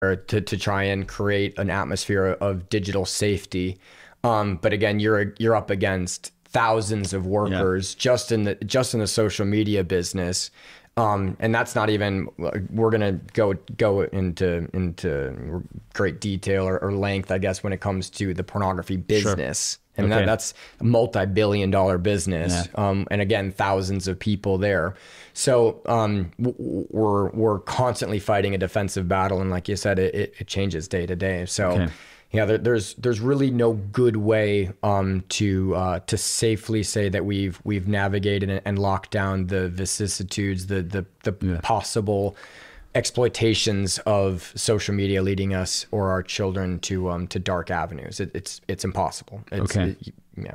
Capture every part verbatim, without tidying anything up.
to to try and create an atmosphere of digital safety. Um, but again, you're you're up against thousands of workers yeah. just in the just in the social media business. Um, and that's not even, we're going to go go into into great detail or, or length, I guess, when it comes to the pornography business. Sure. And okay. that, that's a multi-billion dollar business. Yeah. Um, and again, thousands of people there. So um, we're we're constantly fighting a defensive battle. And like you said, it, it changes day to day. So okay. yeah, there, there's there's really no good way um, to uh, to safely say that we've we've navigated and, and locked down the vicissitudes, the the the yeah. possible exploitations of social media leading us or our children to um to dark avenues. It, it's it's impossible. It's, okay. It, yeah.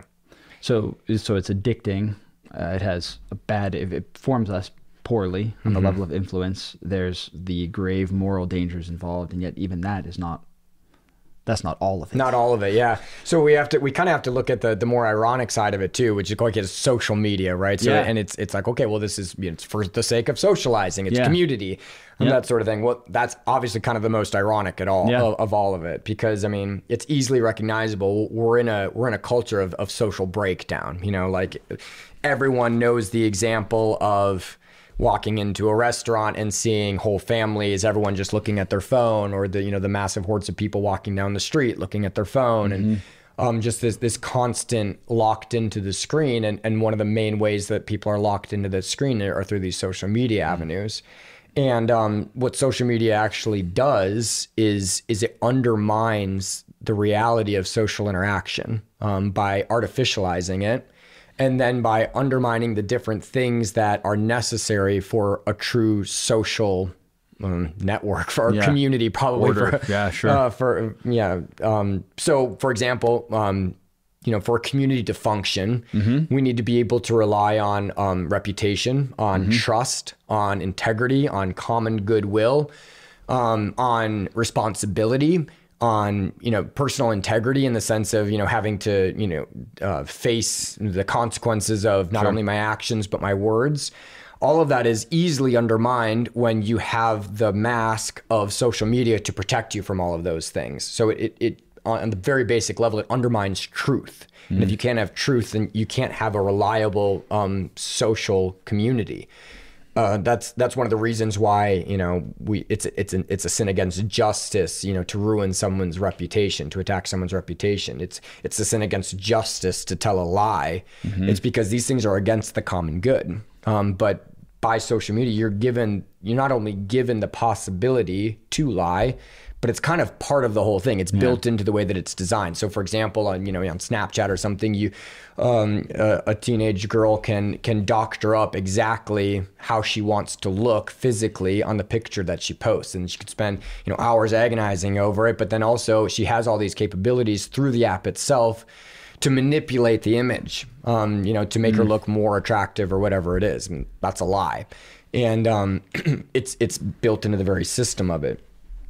So so it's addicting. Uh, it has a bad. If it forms us poorly on the mm-hmm. level of influence. There's the grave moral dangers involved, and yet even that is not. That's not all of it. Not all of it, yeah. So we have to, we kind of have to look at the the more ironic side of it too, which is like it's social media, right? So, yeah. and it's it's like, okay, well, this is, you know, it's for the sake of socializing, it's yeah. community, and yeah. that sort of thing. Well, that's obviously kind of the most ironic at all yeah. of, of all of it, because I mean, it's easily recognizable. We're in a we're in a culture of of social breakdown. You know, like everyone knows the example of walking into a restaurant and seeing whole families, everyone just looking at their phone, or the, you know, the massive hordes of people walking down the street looking at their phone, mm-hmm. and um, just this this constant locked into the screen. And, and one of the main ways that people are locked into the screen are through these social media mm-hmm. avenues. And um, what social media actually does is is it undermines the reality of social interaction um, by artificializing it. And then by undermining the different things that are necessary for a true social um, network, for our yeah. community, probably. Order. For, yeah, sure. Uh, for, yeah. Um, so, for example, um, you know, for a community to function, mm-hmm. we need to be able to rely on um, reputation, on mm-hmm. trust, on integrity, on common goodwill, um, on responsibility, on, you know, personal integrity in the sense of, you know, having to, you know, uh, face the consequences of not sure. only my actions, but my words. All of that is easily undermined when you have the mask of social media to protect you from all of those things. So it, it on the very basic level, it undermines truth. Mm-hmm. And if you can't have truth, then you can't have a reliable um, social community. Uh, that's that's one of the reasons why, you know, we it's it's an, it's a sin against justice, you know, to ruin someone's reputation, to attack someone's reputation. It's it's a sin against justice to tell a lie. Mm-hmm. It's because these things are against the common good. Um, but by social media, you're given you're not only given the possibility to lie, but it's kind of part of the whole thing. It's yeah. built into the way that it's designed. So, for example, on you know on Snapchat or something, you um, a, a teenage girl can can doctor up exactly how she wants to look physically on the picture that she posts, and she could spend you know hours agonizing over it. But then also she has all these capabilities through the app itself to manipulate the image, um, you know, to make mm. her look more attractive or whatever it is. And that's a lie, and um, it's it's built into the very system of it.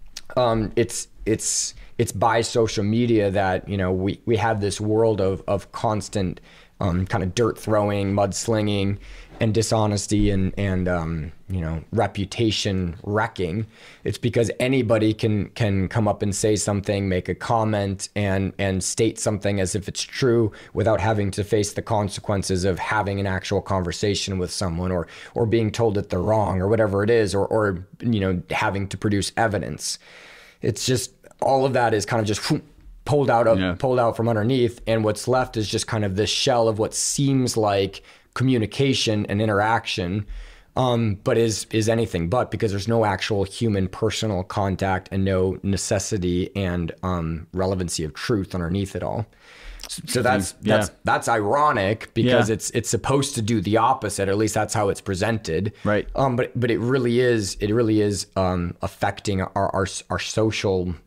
Um, it's it's it's by social media that you know we we have this world of of constant um, kind of dirt throwing, mudslinging, and dishonesty and and um, you know reputation wrecking. It's because anybody can can come up and say something, make a comment, and and state something as if it's true without having to face the consequences of having an actual conversation with someone, or or being told that they're wrong, or whatever it is, or or you know having to produce evidence. It's just all of that is kind of just whoop, pulled out of yeah. pulled out from underneath, and what's left is just kind of this shell of what seems like communication and interaction, um, but is is anything but, because there's no actual human personal contact and no necessity and um, relevancy of truth underneath it all. So, so that's yeah. that's that's ironic, because yeah. it's it's supposed to do the opposite, or at least that's how it's presented. Right. Um. But but it really is it really is um affecting our our our social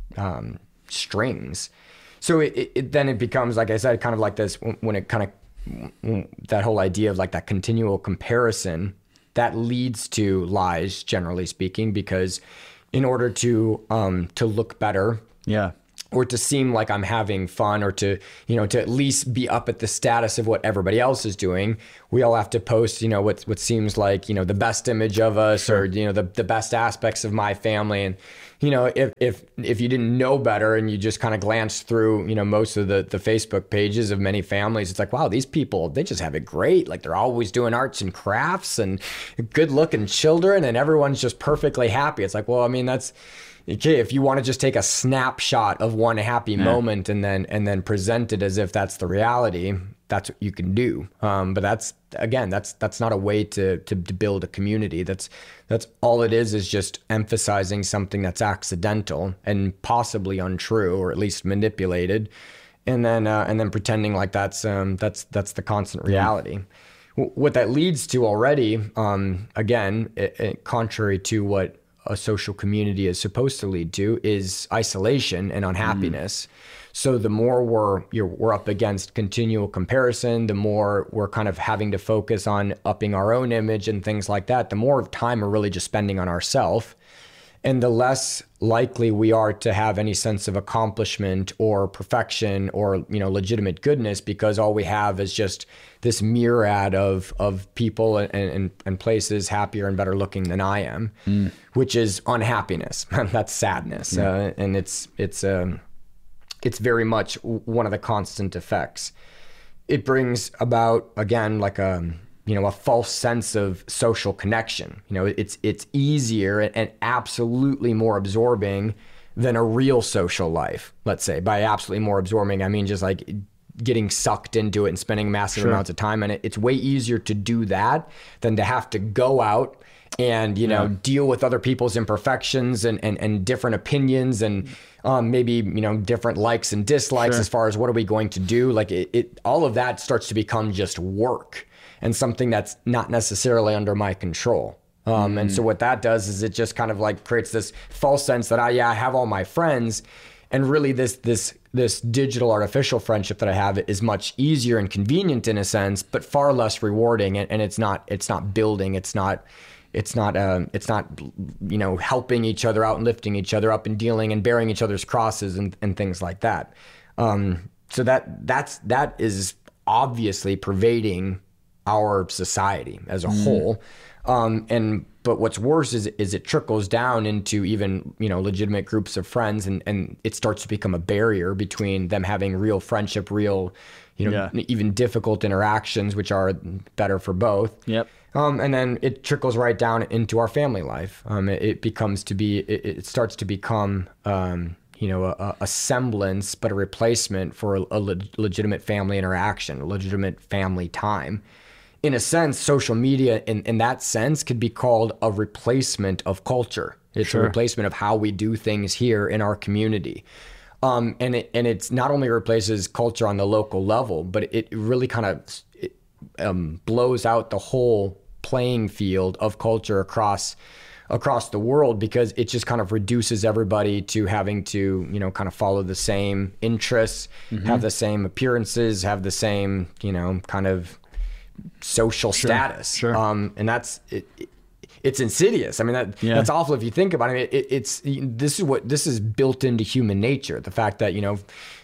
um strings. So it, it, it then it becomes, like I said, kind of like this when it kind of that whole idea of like that continual comparison that leads to lies, generally speaking, because in order to um to look better. Yeah. Or to seem like I'm having fun, or to, you know, to at least be up at the status of what everybody else is doing, we all have to post, you know, what what seems like, you know, the best image of us, sure. or, you know, the, the best aspects of my family. And, you know, if if if you didn't know better and you just kind of glanced through, you know, most of the the Facebook pages of many families, it's like, wow, these people, they just have it great. Like they're always doing arts and crafts and good looking children and everyone's just perfectly happy. It's like, well, I mean, that's okay. If you want to just take a snapshot of one happy yeah. moment and then and then present it as if that's the reality, that's what you can do. Um, but that's, again, that's that's not a way to, to to build a community. That's that's all it is is just emphasizing something that's accidental and possibly untrue, or at least manipulated, and then uh, and then pretending like that's um, that's that's the constant reality. Yeah. What that leads to already, um, again, it, it, contrary to what a social community is supposed to lead to, is isolation and unhappiness. Mm. So the more we're you're, we're up against continual comparison, the more we're kind of having to focus on upping our own image and things like that, the more time we're really just spending on ourselves, and the less likely we are to have any sense of accomplishment or perfection or, you know, legitimate goodness, because all we have is just this myriad of of people and, and, and places happier and better looking than I am, mm. which is unhappiness. That's sadness. Yeah. Uh, and it's it's um it's very much one of the constant effects. It brings about, again, like a, you know, a false sense of social connection. You know, it's it's easier and absolutely more absorbing than a real social life, let's say. By absolutely more absorbing, I mean just like getting sucked into it and spending massive sure. amounts of time in it. It's way easier to do that than to have to go out and, you know, yeah. deal with other people's imperfections and, and, and different opinions and um, maybe, you know, different likes and dislikes sure. as far as what are we going to do? Like it, it, all of that starts to become just work and something that's not necessarily under my control. Um, mm. And so what that does is it just kind of like creates this false sense that I, yeah, I have all my friends, and really this, this, this digital artificial friendship that I have is much easier and convenient in a sense, but far less rewarding. And, and it's not, it's not building. It's not, It's not, um, it's not, you know, helping each other out and lifting each other up and dealing and bearing each other's crosses and, and things like that. Um, so that that's that is obviously pervading our society as a mm. whole. Um, and but what's worse is is it trickles down into even, you know, legitimate groups of friends, and and it starts to become a barrier between them having real friendship, real, you know, yeah. even difficult interactions, which are better for both. Yep. Um, and then it trickles right down into our family life. Um, it, it becomes to be, it, it starts to become, um, you know, a, a semblance, but a replacement for a, a le- legitimate family interaction, a legitimate family time. In a sense, social media in, in that sense could be called a replacement of culture. It's sure. a replacement of how we do things here in our community. Um, and it, and it's not only replaces culture on the local level, but it really kind of it, um, blows out the whole playing field of culture across across the world, because it just kind of reduces everybody to having to, you know, kind of follow the same interests, mm-hmm. have the same appearances, have the same, you know, kind of social sure. status. Sure. Um, and that's it, it, it's insidious. I mean, that yeah. that's awful if you think about it. it. It's this is what this is built into human nature. The fact that, you know,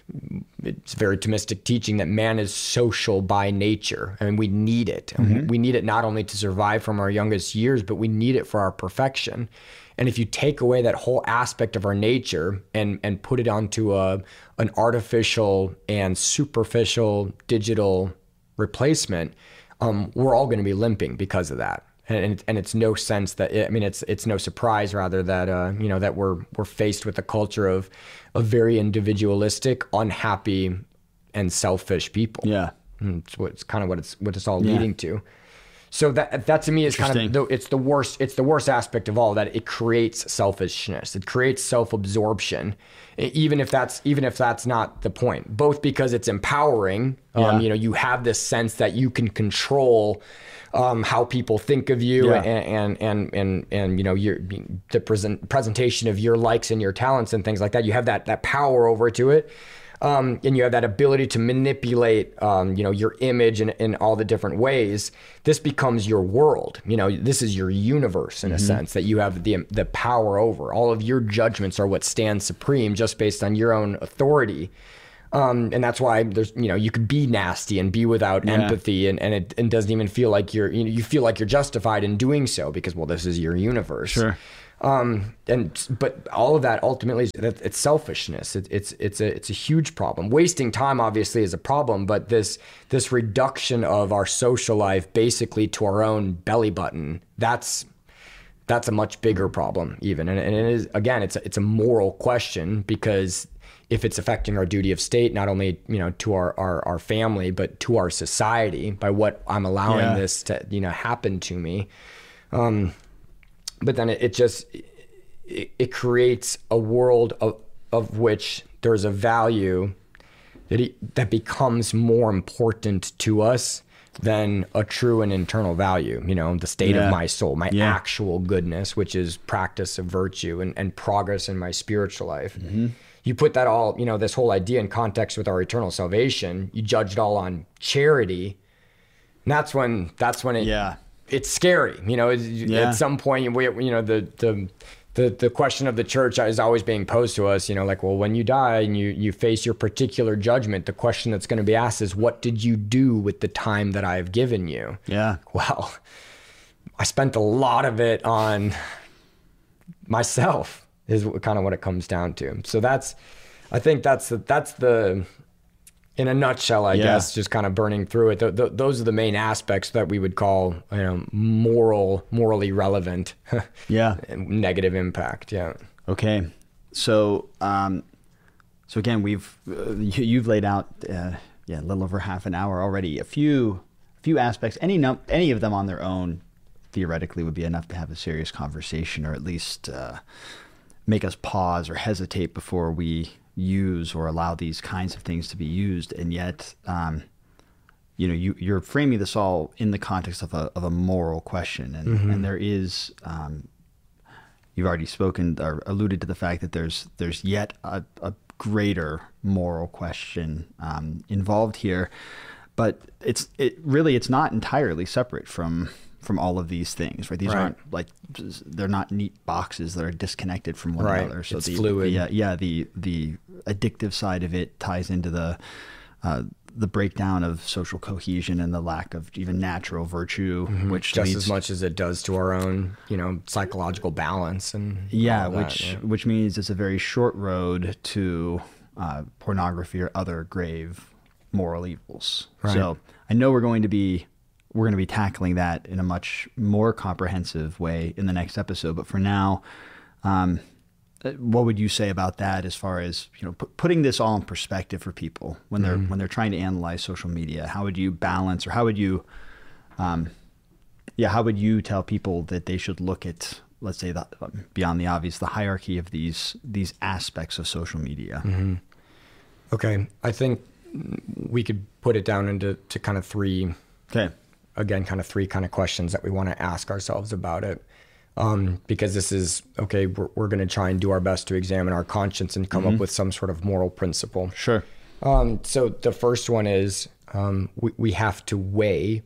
it's very Thomistic teaching that man is social by nature, and we need it. Mm-hmm. And we need it not only to survive from our youngest years, but we need it for our perfection. And if you take away that whole aspect of our nature and and put it onto a an artificial and superficial digital replacement, um, we're all going to be limping because of that. And and it's no sense that I mean it's it's no surprise rather that uh, you know that we're we're faced with a culture of of very individualistic, unhappy, and selfish people. Yeah, and it's what it's kind of what it's what it's all yeah. leading to. So that that to me is kind of the, it's the worst it's the worst aspect of all, that it creates selfishness. It creates self-absorption, even if that's even if that's not the point. Both because it's empowering. Yeah. Um, you know, you have this sense that you can control Um, how people think of you, yeah. and, and and and and you know your the present presentation of your likes and your talents and things like that. You have that that power over to it, um, and you have that ability to manipulate, um, you know, your image in, in all the different ways. This becomes your world. You know, this is your universe in mm-hmm. a sense that you have the the power over. All of your judgments are what stands supreme, just based on your own authority. Um, and that's why there's, you know, you could be nasty and be without yeah. empathy, and, and it and doesn't even feel like you're, you know, you feel like you're justified in doing so because, well, this is your universe. Sure. Um, and but all of that ultimately is that it's selfishness. It, it's it's a it's a huge problem. Wasting time obviously is a problem, but this this reduction of our social life basically to our own belly button, that's that's a much bigger problem even. And, and it is, again, it's a, it's a moral question, because if it's affecting our duty of state, not only, you know, to our, our, our family, but to our society by what I'm allowing yeah. this to, you know, happen to me. Um, but then it, it just, it, it creates a world of, of which there's a value that, it, that becomes more important to us than a true and internal value, you know, the state yeah. of my soul, my yeah. actual goodness, which is practice of virtue and, and progress in my spiritual life. Mm-hmm. You put that all, you know, this whole idea in context with our eternal salvation, you judge it all on charity. And that's when, that's when it, yeah. it's scary. You know, yeah. at some point, we, you know, the, the, the, the question of the church is always being posed to us, you know, like, well, when you die and you, you face your particular judgment, the question that's going to be asked is, what did you do with the time that I have given you? Yeah. Well, I spent a lot of it on myself, is kind of what it comes down to. So that's, I think that's the, that's the, in a nutshell, I yeah. guess, just kind of burning through it. Th- th- those are the main aspects that we would call, you know, moral, morally relevant. yeah. Negative impact. Yeah. Okay. So, um, so again, we've, uh, you, you've laid out, uh, yeah, a little over half an hour already, a few, a few aspects, any num- any of them on their own theoretically would be enough to have a serious conversation, or at least, uh, make us pause or hesitate before we use or allow these kinds of things to be used. And yet, um, you know, you, you're framing this all in the context of a, of a moral question. And, mm-hmm. and there is, um, you've already spoken or alluded to the fact that there's, there's yet a, a greater moral question, um, involved here, but it's, it really, it's not entirely separate from, from all of these things, right? These right. aren't like, they're not neat boxes that are disconnected from one right. another. So it's the, fluid. The, uh, yeah, the the addictive side of it ties into the uh, the breakdown of social cohesion and the lack of even natural virtue, mm-hmm. which just leads, as much as it does to our own, you know, psychological balance and yeah, all which that, yeah. which means it's a very short road to uh, pornography or other grave moral evils. Right. So I know we're going to be. We're going to be tackling that in a much more comprehensive way in the next episode. But for now, um, what would you say about that as far as, you know, p- putting this all in perspective for people when they're, mm-hmm. when they're trying to analyze social media? How would you balance, or how would you, um, yeah, how would you tell people that they should look at, let's say, the, beyond the obvious, the hierarchy of these, these aspects of social media? Mm-hmm. Okay. I think we could put it down into to kind of three, okay. again, kind of three kind of questions that we want to ask ourselves about it. Um, because this is, okay, we're, we're going to try and do our best to examine our conscience and come mm-hmm. up with some sort of moral principle. Sure. Um, so the first one is, um, we, we have to weigh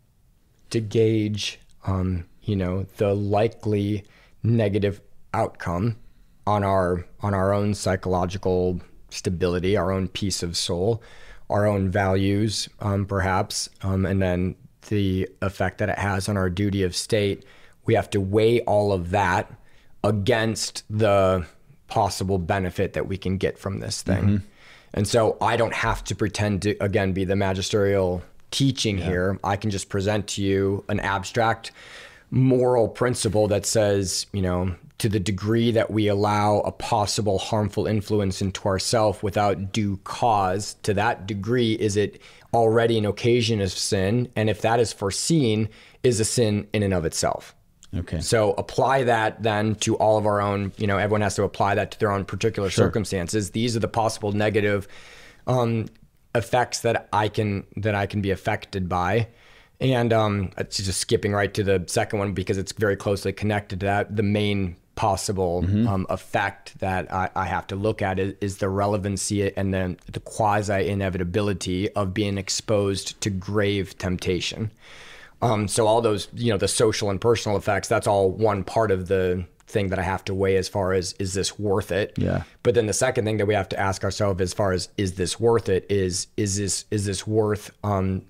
to gauge, um, you know, the likely negative outcome on our, on our own psychological stability, our own peace of soul, our own values, um, perhaps, um, and then the effect that it has on our duty of state. We have to weigh all of that against the possible benefit that we can get from this thing. Mm-hmm. And so I don't have to pretend to, again, be the magisterial teaching yeah. here. I can just present to you an abstract moral principle that says, you know, to the degree that we allow a possible harmful influence into ourself without due cause, to that degree is it already an occasion of sin, and if that is foreseen, is a sin in and of itself. Okay. So apply that then to all of our own, you know, everyone has to apply that to their own particular sure. circumstances. These are the possible negative um, effects that I can that I can be affected by. And um, it's just skipping right to the second one because it's very closely connected to that. The main possible mm-hmm. um, effect that I, I have to look at is, is the relevancy and then the quasi-inevitability of being exposed to grave temptation. Um, so all those, you know, the social and personal effects, that's all one part of the thing that I have to weigh as far as, is this worth it? Yeah. But then the second thing that we have to ask ourselves as far as, is this worth it, is, is this, is this worth um,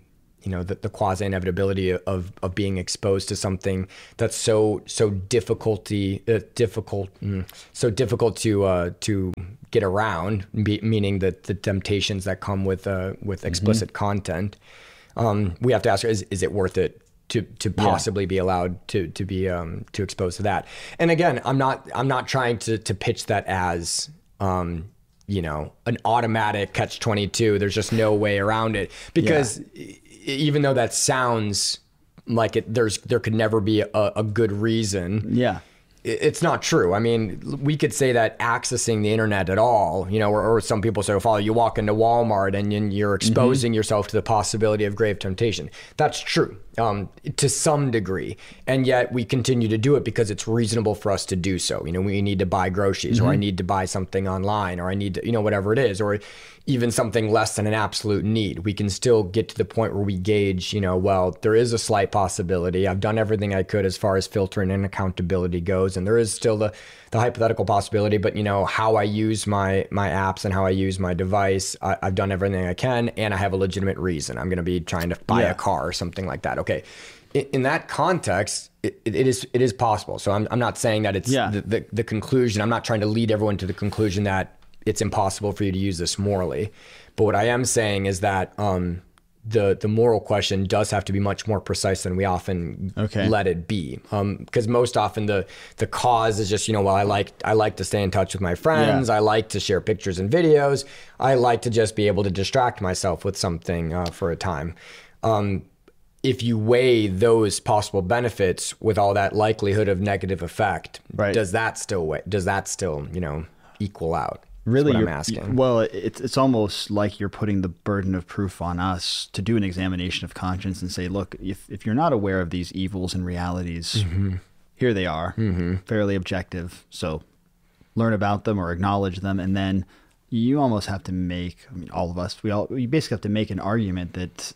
you know, the, the quasi inevitability of of being exposed to something that's so so difficulty uh, difficult mm, so difficult to uh, to get around, be, meaning that the temptations that come with uh, with explicit mm-hmm. content. Um, we have to ask: Is is it worth it to to possibly yeah. be allowed to to be um, to expose to that? And again, I'm not I'm not trying to to pitch that as um, you know, an automatic catch twenty-two. There's just no way around it, because yeah. even though that sounds like it, there's there could never be a, a good reason. Yeah. It's not true. I mean, we could say that accessing the internet at all, you know, or, or some people say, oh, follow, you walk into Walmart and you're exposing mm-hmm. yourself to the possibility of grave temptation. That's true, um, to some degree. And yet we continue to do it because it's reasonable for us to do so. You know, we need to buy groceries mm-hmm. or I need to buy something online, or I need to, you know, whatever it is, or even something less than an absolute need. We can still get to the point where we gauge, you know, well, there is a slight possibility. I've done everything I could as far as filtering and accountability goes. And there is still the, the hypothetical possibility, but you know, how I use my, my apps and how I use my device, I, I've done everything I can, and I have a legitimate reason. I'm going to be trying to buy yeah. a car or something like that. Okay. In, in that context, it, it is, it is possible. So I'm, I'm not saying that it's yeah. the, the, the conclusion. I'm not trying to lead everyone to the conclusion that it's impossible for you to use this morally. But what I am saying is that um, the the moral question does have to be much more precise than we often okay. let it be. Because um, most often the the cause is just, you know, well, I like I like to stay in touch with my friends. Yeah. I like to share pictures and videos. I like to just be able to distract myself with something uh, for a time. Um, if you weigh those possible benefits with all that likelihood of negative effect, right. does that still weigh, does that still, you know, equal out? Really, what you're, I'm asking. Well, it's it's almost like you're putting the burden of proof on us to do an examination of conscience and say, look, if if you're not aware of these evils and realities, mm-hmm. here they are, mm-hmm. fairly objective. So learn about them or acknowledge them, and then you almost have to make. I mean, all of us, we all, you basically have to make an argument that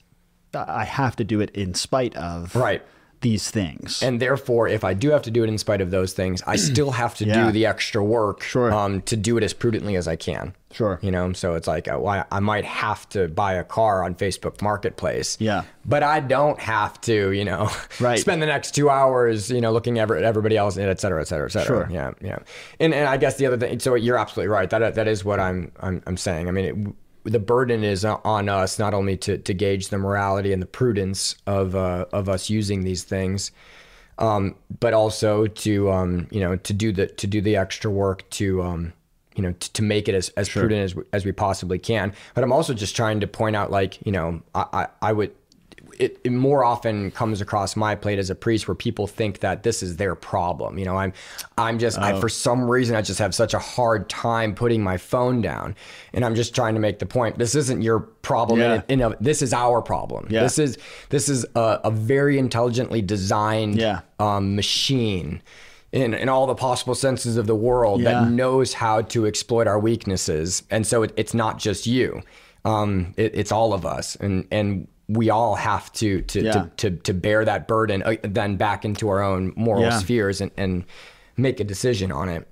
I have to do it in spite of. Right. These things. And therefore, if I do have to do it in spite of those things, I still have to yeah. do the extra work sure. um, to do it as prudently as I can. Sure. You know, so it's like, uh, well, I might have to buy a car on Facebook Marketplace. Yeah. But I don't have to, you know, right. spend the next two hours, you know, looking at everybody else, et cetera, et cetera, et cetera. Sure. Yeah. Yeah. And and I guess the other thing, so you're absolutely right. That that is what I'm I'm, I'm saying. I mean, it, the burden is on us not only to, to gauge the morality and the prudence of uh, of us using these things, um, but also to um, you know to do the to do the extra work to um, you know to, to make it as, as sure. prudent as we, as we possibly can. But I'm also just trying to point out, like, you know, I I, I would. It, it more often comes across my plate as a priest where people think that this is their problem. You know, I'm, I'm just, oh. I, for some reason, I just have such a hard time putting my phone down, and I'm just trying to make the point. This isn't your problem. Yeah. In, in a, this is our problem. Yeah. This is, this is a, a very intelligently designed yeah. um, machine in, in all the possible senses of the world yeah. that knows how to exploit our weaknesses. And so it, it's not just you. Um, it, it's all of us. And, and, we all have to to, yeah. to to to bear that burden, uh, then back into our own moral yeah. spheres and, and make a decision on it.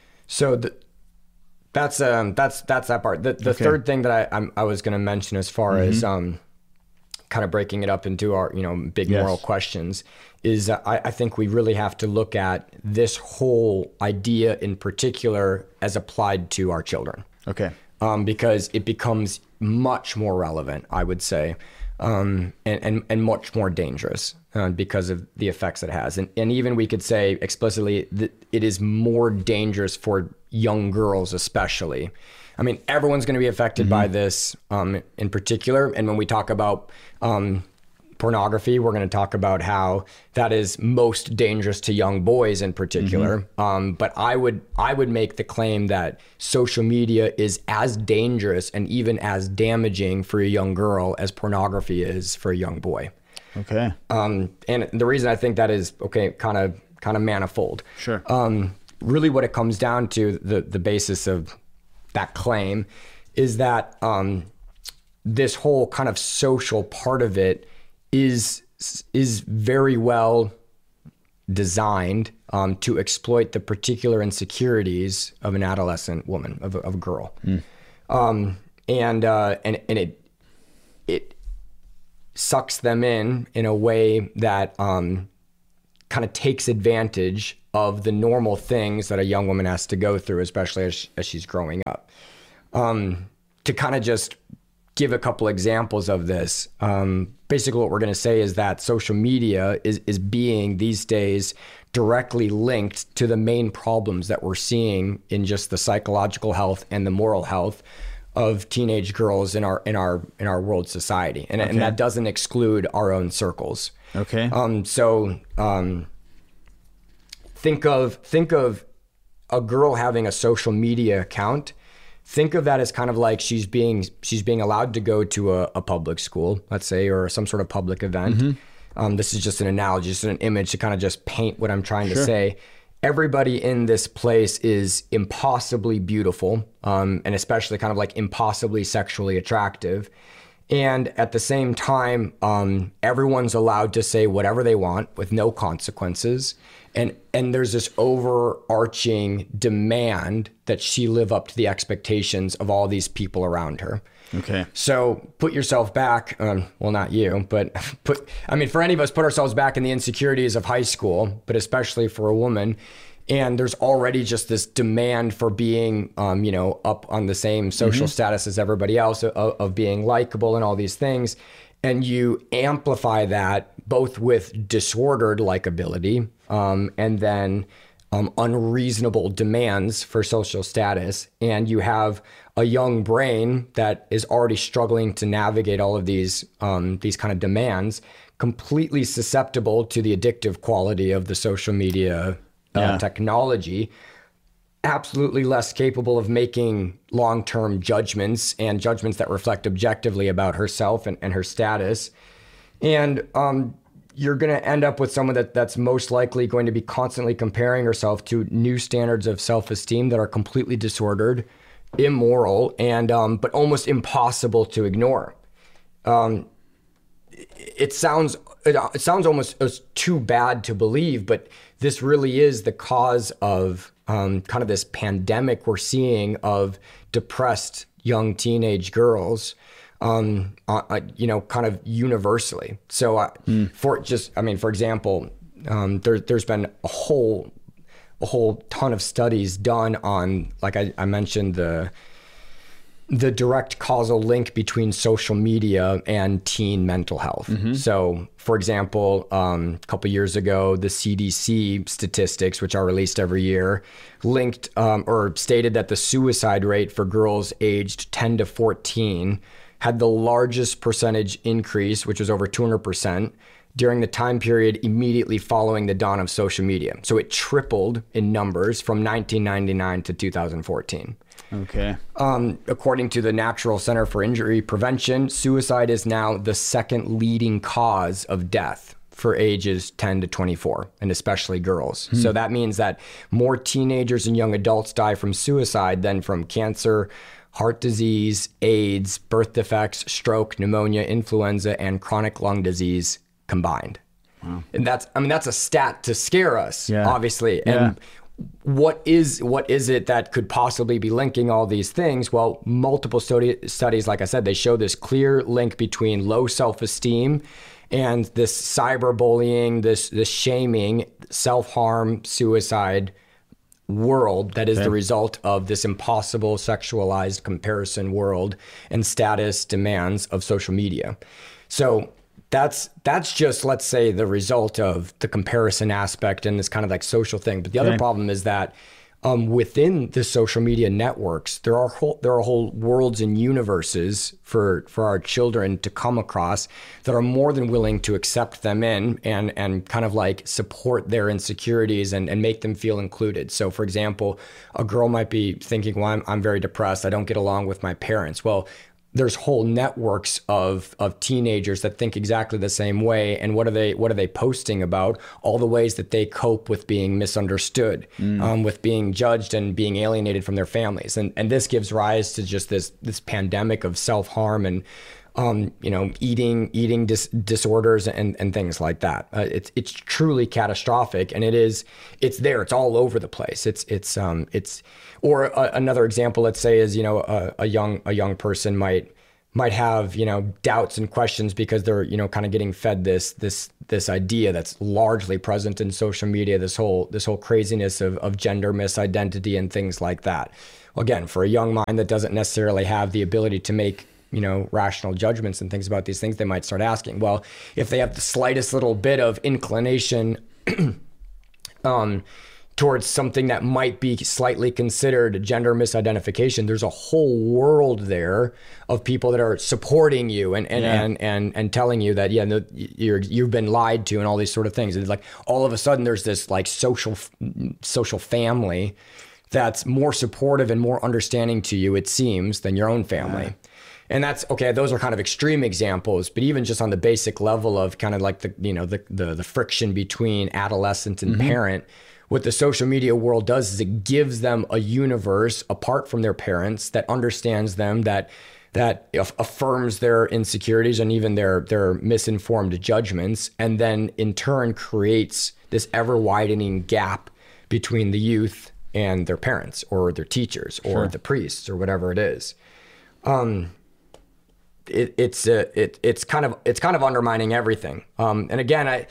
So the, that's um that's that's that part. The the okay. third thing that I I'm, I was going to mention as far mm-hmm. as um kind of breaking it up into our, you know, big yes. moral questions is uh, I, I think we really have to look at this whole idea in particular as applied to our children. Okay. Um, because it becomes much more relevant, I would say. Um, and, and, and much more dangerous uh, because of the effects it has. And, and even we could say explicitly that it is more dangerous for young girls, especially. I mean, everyone's going to be affected mm-hmm. by this um, in particular. And when we talk about um, pornography, we're going to talk about how that is most dangerous to young boys in particular. Mm-hmm. Um, but I would I would make the claim that social media is as dangerous and even as damaging for a young girl as pornography is for a young boy. Okay. Um, and the reason I think that is, okay, kind of kind of manifold. Sure. Um, really what it comes down to, the, the basis of that claim, is that um, this whole kind of social part of it is is very well designed um, to exploit the particular insecurities of an adolescent woman, of a, of a girl, mm. um, and uh, and and it it sucks them in in a way that um, kind of takes advantage of the normal things that a young woman has to go through, especially as, as she's growing up. Um, to kind of just give a couple examples of this, um, basically what we're going to say is that social media is, is being these days directly linked to the main problems that we're seeing in just the psychological health and the moral health of teenage girls in our in our in our world society, and, okay. and that doesn't exclude our own circles. Okay. Um. So, um. Think of think of a girl having a social media account. Think of that as kind of like she's being she's being allowed to go to a, a public school, let's say, or some sort of public event. Mm-hmm. Um. This is just an analogy, just an image to kind of just paint what I'm trying sure. to say. Everybody in this place is impossibly beautiful, um, and especially kind of like impossibly sexually attractive. And at the same time, um, everyone's allowed to say whatever they want with no consequences. And and there's this overarching demand that she live up to the expectations of all these people around her. Okay. So put yourself back, um, well, not you, but put, I mean, for any of us, put ourselves back in the insecurities of high school, but especially for a woman. And there's already just this demand for being, um, you know, up on the same social mm-hmm. status as everybody else, of, of being likable and all these things. And you amplify that both with disordered likability um, and then um, unreasonable demands for social status. And you have a young brain that is already struggling to navigate all of these um, these kind of demands, completely susceptible to the addictive quality of the social media uh, yeah. technology, absolutely less capable of making long-term judgments and judgments that reflect objectively about herself and, and her status. And um, you're going to end up with someone that, that's most likely going to be constantly comparing herself to new standards of self-esteem that are completely disordered, immoral, and um, but almost impossible to ignore. Um, it sounds it, it sounds almost as too bad to believe, but this really is the cause of um, kind of this pandemic we're seeing of depressed young teenage girls. Um, uh, uh, you know, kind of universally. So, uh, mm. for just, I mean, for example, um, there, there's been a whole a whole ton of studies done on, like I, I mentioned, the the direct causal link between social media and teen mental health. Mm-hmm. So, for example, um, a couple years ago, the C D C statistics, which are released every year, linked um, or stated that the suicide rate for girls aged ten to fourteen had the largest percentage increase, which was over two hundred percent, during the time period immediately following the dawn of social media. So it tripled in numbers from nineteen ninety-nine to two thousand fourteen. Okay. Um, according to the National Center for Injury Prevention, suicide is now the second leading cause of death for ages ten to twenty-four, and especially girls. Hmm. So that means that more teenagers and young adults die from suicide than from cancer, heart disease, AIDS, birth defects, stroke, pneumonia, influenza, and chronic lung disease combined. Wow. And that's, I mean, that's a stat to scare us, yeah. obviously. And yeah. what is what is it that could possibly be linking all these things? Well, multiple study, studies, like I said, they show this clear link between low self-esteem and this cyberbullying, this this shaming, self-harm, suicide world that is okay. the result of this impossible sexualized comparison world and status demands of social media. So that's that's just, let's say, the result of the comparison aspect and this kind of like social thing. But the okay. other problem is that um, within the social media networks, there are whole, there are whole worlds and universes for for our children to come across that are more than willing to accept them in and and kind of like support their insecurities and, and make them feel included. So, for example, a girl might be thinking, well, I'm, I'm very depressed. I don't get along with my parents. Well, there's whole networks of of teenagers that think exactly the same way. And what are they what are they posting about? All the ways that they cope with being misunderstood, mm. um, with being judged and being alienated from their families. And and this gives rise to just this this pandemic of self-harm and um, you know, eating eating dis- disorders and, and things like that. Uh, it's it's truly catastrophic, and it is it's there. It's all over the place. It's it's um it's or a, another example, let's say, is you know a, a young a young person might might have, you know, doubts and questions because they're, you know, kind of getting fed this this this idea that's largely present in social media, this whole this whole craziness of, of gender misidentity and things like that. Again, for a young mind that doesn't necessarily have the ability to make, you know, rational judgments and things about these things, they might start asking, well, if they have the slightest little bit of inclination um, towards something that might be slightly considered gender misidentification, there's a whole world there of people that are supporting you and and Yeah. and, and and telling you that, yeah, no, you're you've been lied to and all these sort of things. It's like all of a sudden there's this like social social family that's more supportive and more understanding to you, it seems, than your own family. Yeah. And that's okay. Those are kind of extreme examples, but even just on the basic level of kind of like the, you know, the, the, the friction between adolescent and Mm-hmm. parent, what the social media world does is it gives them a universe apart from their parents that understands them, that, that aff- affirms their insecurities and even their, their misinformed judgments. And then in turn creates this ever widening gap between the youth and their parents or their teachers or Sure. the priests or whatever it is. Um, It, it's uh, it it's kind of it's kind of undermining everything. Um, and again, I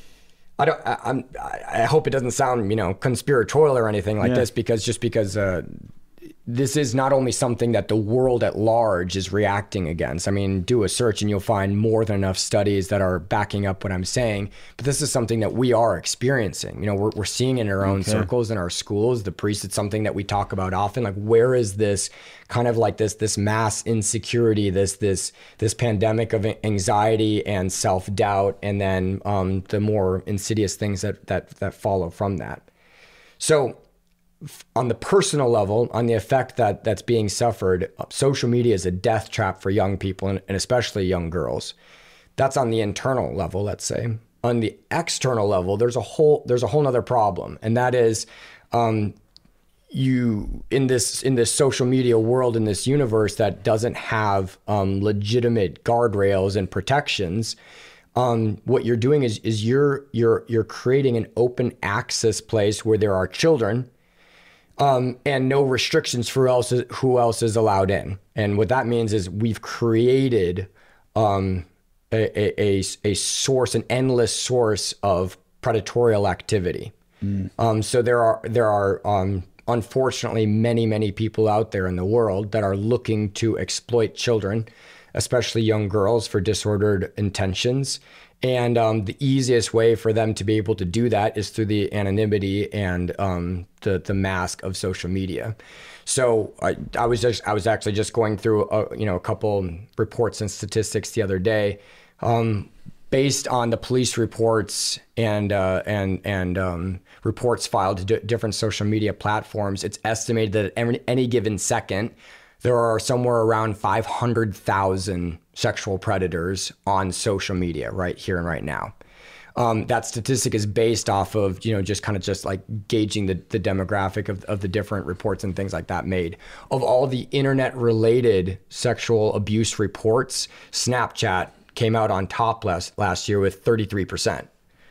I don't I, I'm I hope it doesn't sound, you know, conspiratorial or anything like Yeah. this, because just because uh, this is not only something that the world at large is reacting against. I mean, do a search and you'll find more than enough studies that are backing up what I'm saying. But this is something that we are experiencing. You know, we're we're seeing in our own Okay. circles, in our schools, the priests. It's something that we talk about often. Like, where is this kind of like this this mass insecurity, this this this pandemic of anxiety and self-doubt, and then um, the more insidious things that that that follow from that. So, on the personal level, on the effect that that's being suffered, social media is a death trap for young people, and, and especially young girls. That's on the internal level, let's say. On the external level, there's a whole there's a whole nother problem, and that is, um, you in this in this social media world, in this universe that doesn't have um, legitimate guardrails and protections. Um, what you're doing is is you're you're you're creating an open access place where there are children. Um, and no restrictions for else who else is allowed in. And what that means is we've created um, a, a, a source, an endless source of predatorial activity. Mm. Um, so there are there are um, unfortunately many many people out there in the world that are looking to exploit children, especially young girls, for disordered intentions. And um, the easiest way for them to be able to do that is through the anonymity and um, the the mask of social media. So I, I was just I was actually just going through a, you know a couple reports and statistics the other day, um, based on the police reports and uh, and and um, reports filed to d- different social media platforms. It's estimated that at any, any given second, there are somewhere around five hundred thousand sexual predators on social media right here and right now. Um, that statistic is based off of, you know, just kind of just like gauging the, the demographic of, of the different reports and things like that made. Of all the internet related sexual abuse reports, Snapchat came out on top last, last year with thirty-three percent.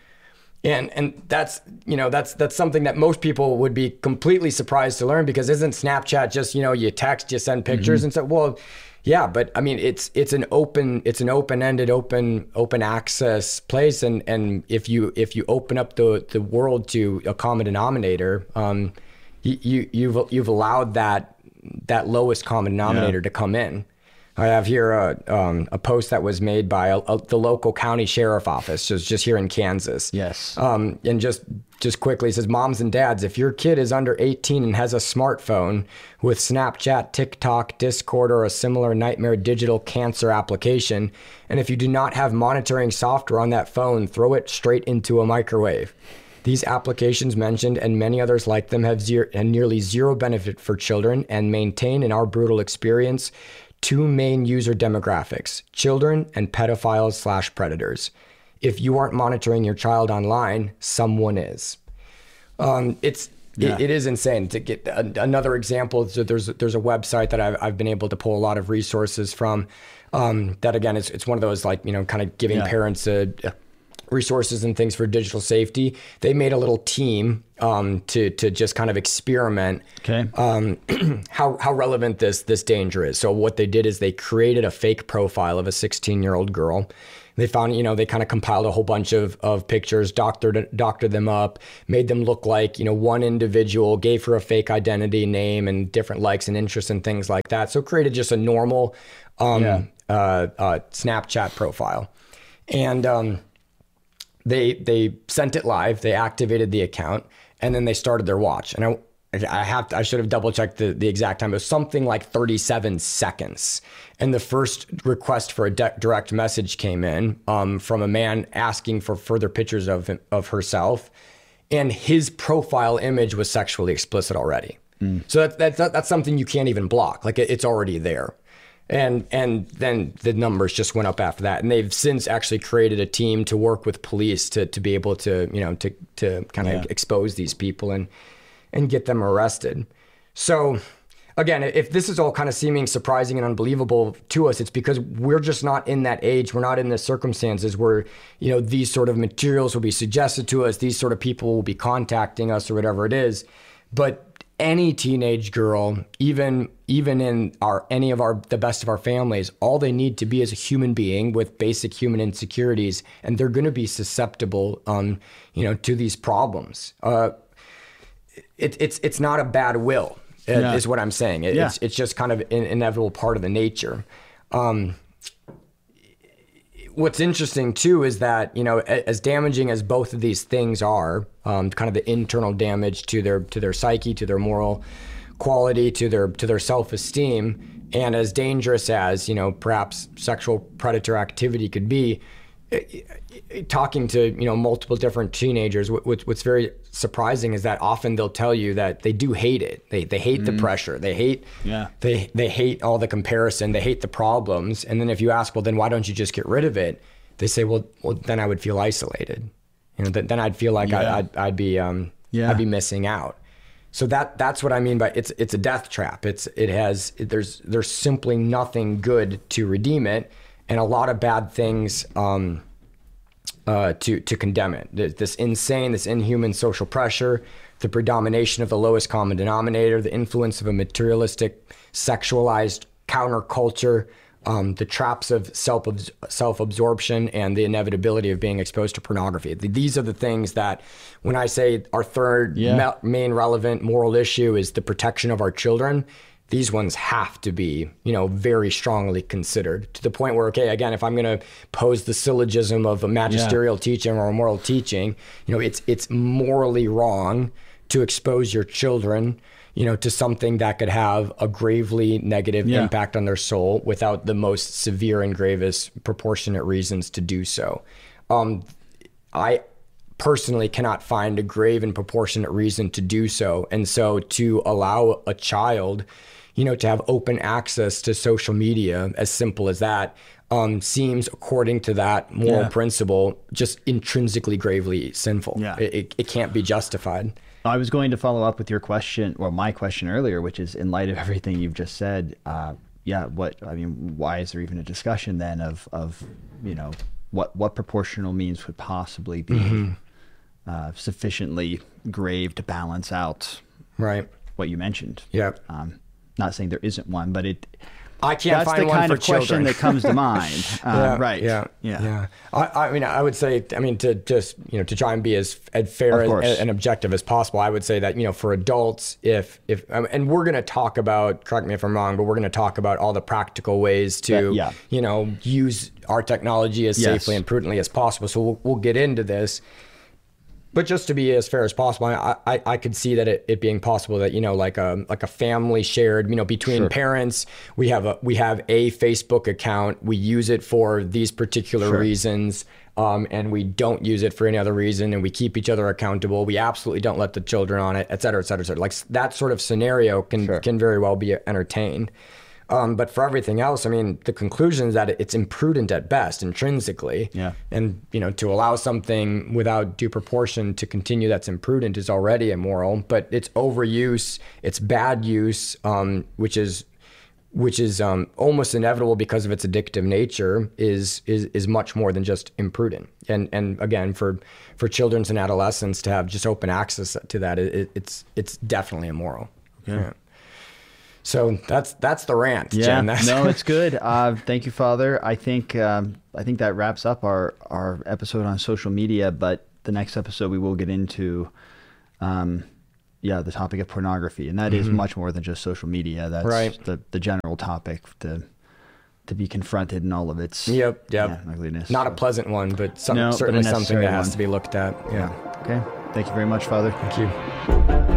And and that's, you know, that's that's something that most people would be completely surprised to learn, because isn't Snapchat just, you know, you text, you send pictures mm-hmm. and so, well, yeah, but I mean, it's it's an open it's an open-ended, open open access place, and and if you if you open up the the world to a common denominator, um, you, you you've you've allowed that that lowest common denominator yeah. to come in. I have here a, um, a post that was made by a, a, the local county sheriff office, just, just here in Kansas. Yes. Um, and just just quickly, it says, moms and dads, if your kid is under eighteen and has a smartphone with Snapchat, TikTok, Discord, or a similar nightmare digital cancer application, and if you do not have monitoring software on that phone, throw it straight into a microwave. These applications mentioned and many others like them have zero, and nearly zero benefit for children and maintain, in our brutal experience, two main user demographics: children and pedophiles slash predators. If you aren't monitoring your child online, someone is. Um, it's yeah. it, it is insane to get a, another example. So there's there's a website that I've I've been able to pull a lot of resources from. Um, that again, it's it's one of those, like, you know, kind of giving yeah. parents a resources and things for digital safety. They made a little team um, to to just kind of experiment Okay. um, how how relevant this this danger is. So what they did is they created a fake profile of a sixteen year old girl. They found, you know, they kind of compiled a whole bunch of, of pictures, doctored doctored them up, made them look like, you know, one individual, gave her a fake identity, name, and different likes and interests and things like that. So created just a normal um, Yeah. uh, uh, Snapchat profile. And um, they they sent it live, they activated the account, and then they started their watch. And I I have to, I should have double checked the, the exact time. It was something like thirty-seven seconds. And the first request for a de- direct message came in um, from a man asking for further pictures of of herself, and his profile image was sexually explicit already. Mm. So that, that, that's something you can't even block. Like it, it's already there. And and then the numbers just went up after that. And they've since actually created a team to work with police to to be able to, you know, to to kind of Yeah. expose these people and and get them arrested. So again, if this is all kind of seeming surprising and unbelievable to us, it's because we're just not in that age. We're not in the circumstances where, you know, these sort of materials will be suggested to us. These sort of people will be contacting us or whatever it is. But any teenage girl, even even in our any of our the best of our families, all they need to be is a human being with basic human insecurities, and they're going to be susceptible, um, you know, to these problems. Uh, it, it's it's not a bad will, uh, Yeah. is what I'm saying. It, Yeah. It's it's just kind of an inevitable part of the nature. Um, what's interesting too is that, you know, a- as damaging as both of these things are, um, kind of the internal damage to their to their psyche, to their moral quality, to their to their self-esteem, and as dangerous as, you know, perhaps sexual predator activity could be, talking to, you know, multiple different teenagers, what, what's very surprising is that often they'll tell you that they do hate it. They they hate the pressure. They hate Yeah. they they hate all the comparison. They hate the problems. And then if you ask, well, then why don't you just get rid of it? They say, well, well, then I would feel isolated. You know, th- then I'd feel like Yeah. I, I'd I'd be um Yeah. I'd be missing out. So that that's what I mean by it's it's a death trap. It's it has it, there's there's simply nothing good to redeem it, and a lot of bad things um, uh, to to condemn it. This, this insane, this inhuman social pressure, the predomination of the lowest common denominator, the influence of a materialistic, sexualized counterculture, um, the traps of self self absorption, and the inevitability of being exposed to pornography. These are the things that, when I say our third Yeah. me- main relevant moral issue is the protection of our children, these ones have to be, you know, very strongly considered, to the point where, okay, again, if I'm going to pose the syllogism of a magisterial teaching or a moral teaching, you know, it's it's morally wrong to expose your children, you know, to something that could have a gravely negative Yeah. impact on their soul without the most severe and gravest proportionate reasons to do so. Um, I personally cannot find a grave and proportionate reason to do so. And so to allow a child, you know, to have open access to social media, as simple as that, um, seems, according to that moral Yeah. principle, just intrinsically gravely sinful. Yeah. It, it, it can't be justified. I was going to follow up with your question, or my question earlier, which is, in light of everything you've just said, uh, yeah, what, I mean, why is there even a discussion then of, of you know, what, what proportional means would possibly be Mm-hmm. uh, sufficiently grave to balance out Right. what you mentioned? Yeah. Um, not saying there isn't one, but it, I can't that's find the one kind for of question children. that comes to mind. Uh, Yeah, right. Yeah. Yeah. Yeah. I, I mean, I would say, I mean, to just, you know, to try and be as, as fair Of course. and, and objective as possible, I would say that, you know, for adults, if, if, um, and we're going to talk about, correct me if I'm wrong, but we're going to talk about all the practical ways to, That- yeah. you know, use our technology as Yes. safely and prudently as possible. So we'll, we'll get into this. But just to be as fair as possible, I, I, I could see that it, it being possible that, you know, like a like a family shared, you know, between Sure. parents, we have a we have a Facebook account, we use it for these particular Sure. reasons, um, and we don't use it for any other reason, and we keep each other accountable. We absolutely don't let the children on it, et cetera, et cetera, et cetera. Like that sort of scenario can Sure. can very well be entertained. Um, but for everything else, I mean, the conclusion is that it's imprudent at best, intrinsically. Yeah. And, you know, to allow something without due proportion to continue that's imprudent is already immoral, but it's overuse, it's bad use, um, which is which is um, almost inevitable because of its addictive nature, is is is much more than just imprudent. And and again, for for children and adolescents to have just open access to that, it, it's it's definitely immoral. Okay. Yeah. So that's that's the rant. Yeah, Jen. That's no, it's good. Uh, thank you, Father. I think um, I think that wraps up our our episode on social media. But the next episode we will get into, um, yeah, the topic of pornography, and that mm-hmm. is much more than just social media. That's right. the the general topic to to be confronted in all of its yep yep yeah, ugliness. Not so. a pleasant one, but some, no, certainly but something that has one. to be looked at. Yeah. yeah. Okay. Thank you very much, Father. Thank you.